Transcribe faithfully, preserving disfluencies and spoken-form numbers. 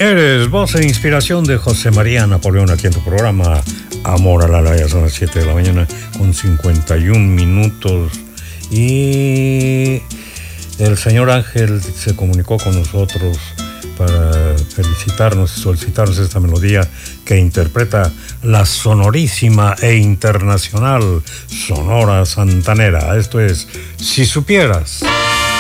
Eres voz e inspiración de José María Napoleón aquí en tu programa Amor a la Laya. Son las siete de la mañana con cincuenta y un minutos y el señor Ángel se comunicó con nosotros para felicitarnos y solicitarnos esta melodía que interpreta la sonorísima e internacional Sonora Santanera. Esto es Si Supieras.